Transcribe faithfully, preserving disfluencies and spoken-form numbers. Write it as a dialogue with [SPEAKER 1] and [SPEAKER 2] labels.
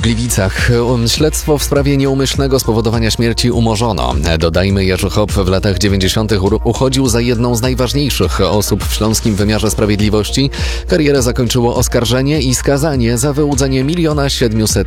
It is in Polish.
[SPEAKER 1] Gliwicach. Śledztwo w sprawie nieumyślnego spowodowania śmierci umorzono. Dodajmy, Jerzy Hop w latach dziewięćdziesiątych uchodził za jedną z najważniejszych osób w śląskim wymiarze sprawiedliwości. Karierę zakończyło oskarżenie i skazanie za wyłudzenie miliona siedmiuset